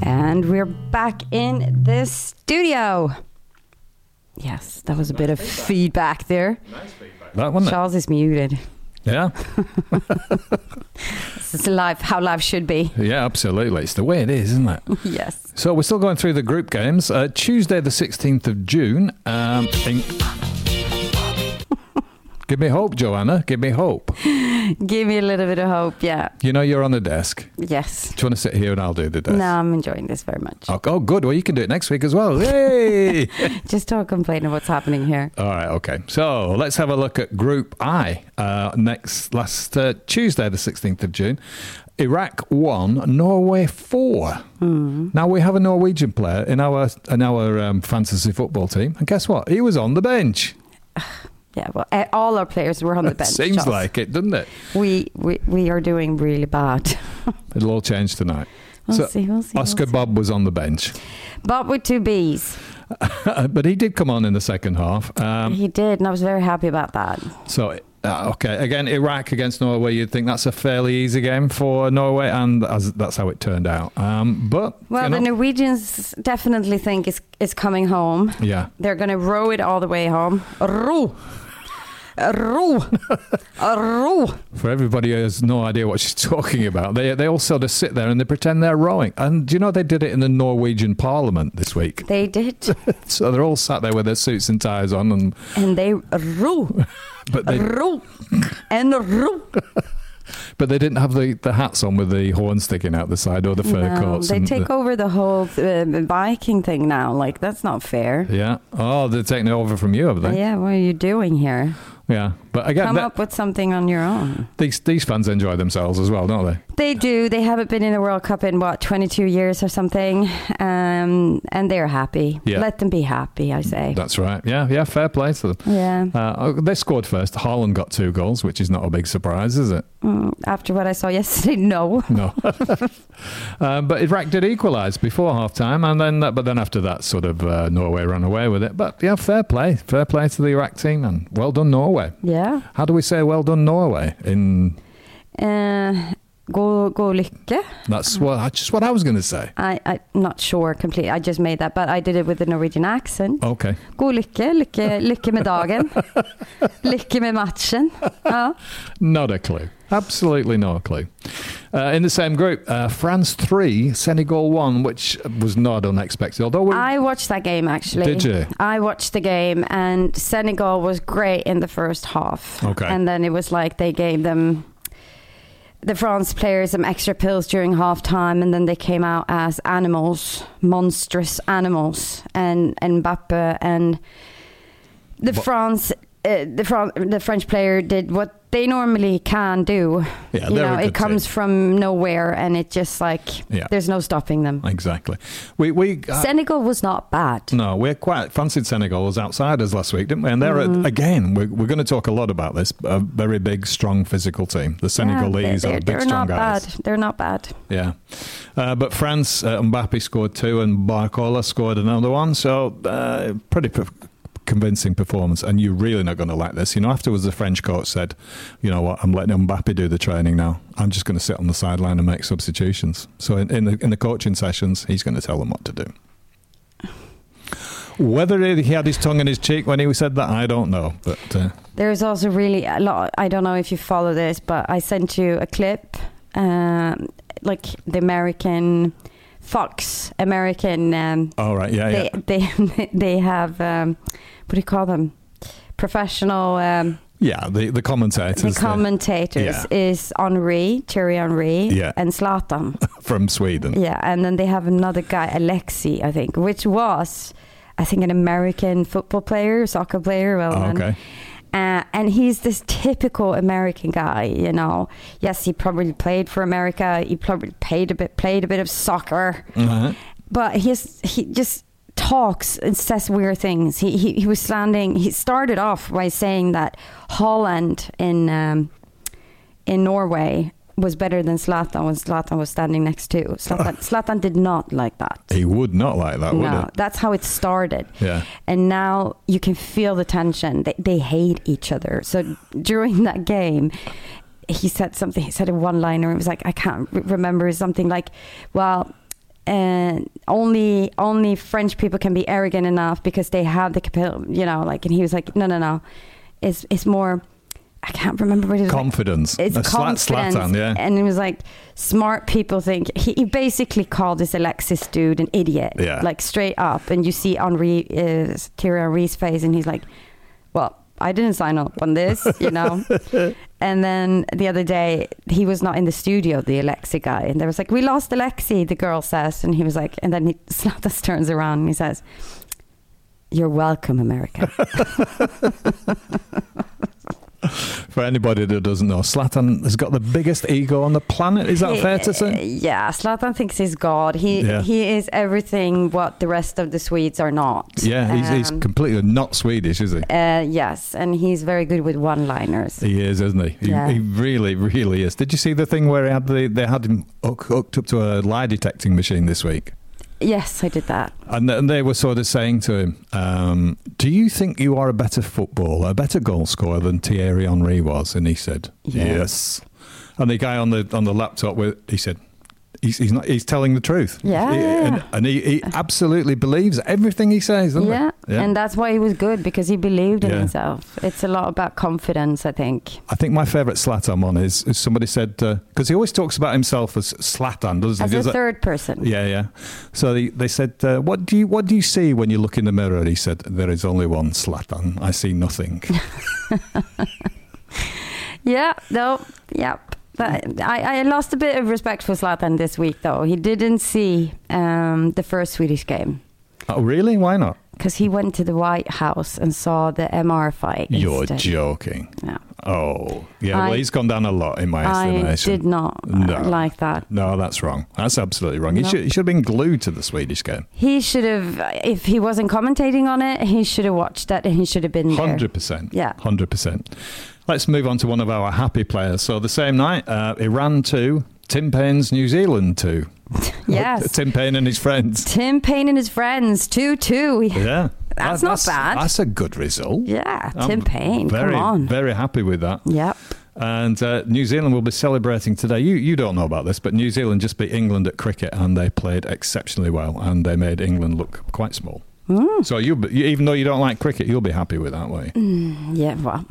And we're back in the studio. Yes, that was a bit of feedback there. Nice feedback. That wasn't Charles is muted. Yeah. This is how life should be. Yeah, absolutely. It's the way it is, isn't it? Yes. So we're still going through the group games. Tuesday the 16th of June. Give me hope, Joanna. Give me hope. Give me a little bit of hope, yeah. You know you're on the desk. Yes. Do you want to sit here and I'll do the desk? No, I'm enjoying this very much. Oh, good. Well, you can do it next week as well. Yay! Just don't complain of what's happening here. All right, okay. So let's have a look at Group I. Last Tuesday, the 16th of June. Iraq 1, Norway 4. Now we have a Norwegian player in our fantasy football team, and guess what? He was on the bench. Yeah, well, all our players were on the bench. Seems Charles. like it, doesn't it? We are doing really bad. It'll all change tonight. We'll see. Oscar Bob was on the bench. Bob with 2 B's. But he did come on in the second half. He did, and I was very happy about that. So, okay, again, Iraq against Norway, you'd think that's a fairly easy game for Norway, and that's how it turned out. But the Norwegians definitely think it's coming home. Yeah. They're going to row it all the way home. Row. For everybody who has no idea what she's talking about, they all sort of sit there and they pretend they're rowing. And do you know they did it in the Norwegian Parliament this week? They did. So they're all sat there with their suits and ties on, and they row. But they row and row. But they didn't have the hats on with the horn sticking out the side or the fur coats. They take over the whole Viking thing now. Like, that's not fair. Yeah. Oh, they're taking it over from you, have they? Yeah, what are you doing here? Yeah. But again, come up with something on your own. These fans enjoy themselves as well, don't they? They do. They haven't been in a World Cup in, 22 years or something. And they're happy. Yeah. Let them be happy, I say. That's right. Yeah, fair play to them. Yeah. They scored first. Haaland got 2 goals, which is not a big surprise, is it? After what I saw yesterday, no. No. But Iraq did equalise before half-time, but then after that, sort of Norway ran away with it. But yeah, fair play. Fair play to the Iraq team, and well done, Norway. Yeah. How do we say well done, Norway? Go lykke. That's what I was going to say. I'm not sure completely. I just made that, but I did it with the Norwegian accent. Okay. Go lykke med dagen. Lykke med matchen. Ja. Not a clue. Absolutely no clue. In the same group, France 3, Senegal 1, which was not unexpected. Although I watched that game, actually. Did you? I watched the game, and Senegal was great in the first half. Okay. And then it was like they gave the France players some extra pills during halftime, and then they came out as animals, monstrous animals, and Mbappe and the French player did what they normally can do. Yeah, it comes from nowhere, and it just there's no stopping them. Exactly. Senegal was not bad. No, we quite fancied Senegal as outsiders last week, didn't we? And they're again, we're going to talk a lot about this. A very big, strong physical team. The Senegalese are big, strong guys. They're not bad. Yeah, but France, Mbappe scored 2, and Barcola scored another one. So pretty convincing performance, and you're really not going to like this. Afterwards the French coach said, you know what, I'm letting Mbappe do the training now. I'm just going to sit on the sideline and make substitutions. So in the coaching sessions, he's going to tell them what to do. Whether he had his tongue in his cheek when he said that, I don't know. But there's also really a lot. I don't know if you follow this, but I sent you a clip, like the American Fox American. Oh right, yeah. They have what do you call them? Professional. The commentators. The commentators is Thierry Henry, and Zlatan from Sweden. Yeah, and then they have another guy, Alexi, I think, which was, I think, an American football player, soccer player. Okay. And he's this typical American guy, Yes, he probably played for America. He probably played a bit of soccer. Uh-huh. But he just talks and says weird things. He was standing. He started off by saying that Haaland in Norway was better than Zlatan when Zlatan was standing next to Zlatan. Zlatan did not like that. He would not like that, would he? No, that's how it started. Yeah. And now you can feel the tension. They hate each other. So during that game, he said something. He said a one-liner. It was like, I can't remember, something like, well, and only French people can be arrogant enough because they have the like. And he was like, no, it's more. I can't remember what it is. Confidence. It's confidence. Zlatan, yeah. And it was like, smart people think. He basically called this Alexis dude an idiot. Yeah. Like, straight up. And you see Thierry Henry's face, and he's like, well, I didn't sign up on this, And then the other day, he was not in the studio, the Alexi guy. And they was like, we lost Alexi, the girl says. And he was like, and then Zlatan turns around and he says, you're welcome, America. For anybody that doesn't know, Zlatan has got the biggest ego on the planet. Is that fair to say? Yeah, Zlatan thinks he's God. He is everything what the rest of the Swedes are not. Yeah, he's completely not Swedish, is he? Yes, and he's very good with one-liners. He is, isn't he? He really, really is. Did you see the thing where they had him hooked up to a lie detecting machine this week? Yes, I did that. And they were sort of saying to him, do you think you are a better footballer, a better goal scorer than Thierry Henry was? And he said, yes. And the guy on the laptop, he said, he's telling the truth. Yeah. And he absolutely believes everything he says, doesn't he? Yeah, and that's why he was good, because he believed in himself. It's a lot about confidence, I think. I think my favourite Zlatan one is somebody said, because he always talks about himself as Zlatan, doesn't he? As a third person. Yeah. So they said, what do you see when you look in the mirror? He said, there is only one Zlatan. I see nothing. But I lost a bit of respect for Zlatan this week, though. He didn't see the first Swedish game. Oh, really? Why not? Because he went to the White House and saw the MR fight. You're joking. Yeah. Oh, yeah. Well, he's gone down a lot in my estimation. I did not like that. No, that's wrong. That's absolutely wrong. He should have been glued to the Swedish game. He should have, if he wasn't commentating on it, he should have watched that and he should have been there. 100%. Yeah. 100%. Let's move on to one of our happy players. So the same night, Iran 2, Tim Payne's New Zealand 2. Yes. Tim Payne and his friends. 2-2. Yeah. That's not bad. That's a good result. Yeah, Tim Payne, come on. Very happy with that. Yep. And New Zealand will be celebrating today. You don't know about this, but New Zealand just beat England at cricket and they played exceptionally well and they made England look quite small. Mm. So even though you don't like cricket, you'll be happy with that, won't you? Yeah, well...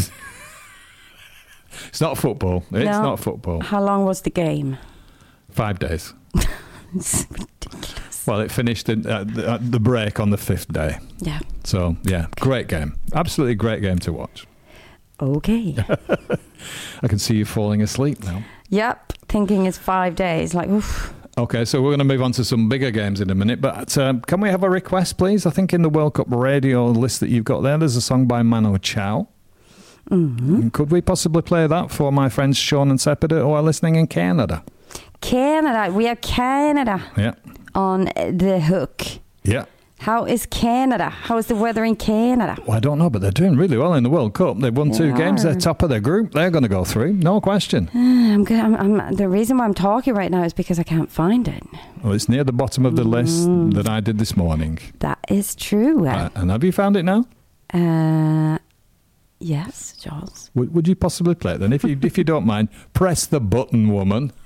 It's not football. It's not football. How long was the game? 5 days. It's ridiculous. Well, it finished at the break on the 5th day. Yeah. So, great game. Absolutely great game to watch. Okay. I can see you falling asleep now. Yep. Thinking it's 5 days. Like, oof. Okay, so we're going to move on to some bigger games in a minute. But can we have a request, please? I think in the World Cup radio list that you've got there's a song by Mano Chao. Mm-hmm. Could we possibly play that for my friends Sean and Sepida who are listening in Canada? We have Canada on the hook. Yeah. How is Canada? How is the weather in Canada? Well, I don't know, but they're doing really well in the World Cup. They've won 2 games. They're top of their group. They're going to go through. No question. The reason why I'm talking right now is because I can't find it. Well, it's near the bottom of the list that I did this morning. That is true. And have you found it now? Yes, Charles. Would you possibly play it then? If you don't mind, press the button, woman.